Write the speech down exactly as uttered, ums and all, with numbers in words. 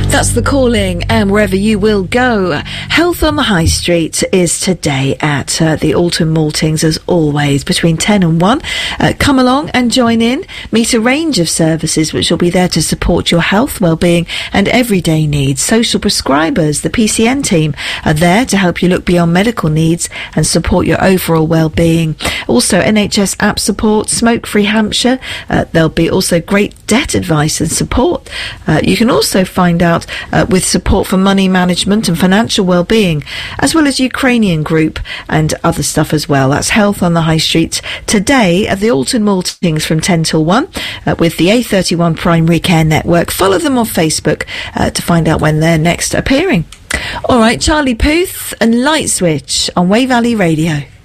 That's The Calling, and wherever you will go. Health on the High Street is today at uh, the Alton Maltings, as always, between ten and one. Uh, come along and join in. Meet a range of services which will be there to support your health, well-being and everyday needs. Social prescribers, the P C N team, are there to help you look beyond medical needs and support your overall well-being. Also, N H S app support, Smoke-Free Hampshire. Uh, there'll be also great debt advice and support. Uh, you can also find out Uh, with support for money management and financial well-being, as well as Ukrainian group and other stuff as well. That's Health on the High Street today at the Alton Maltings from ten till one uh, with the A thirty-one Primary Care Network. Follow them on Facebook uh, to find out when they're next appearing. All right, Charlie Puth and Light Switch on Way Valley Radio.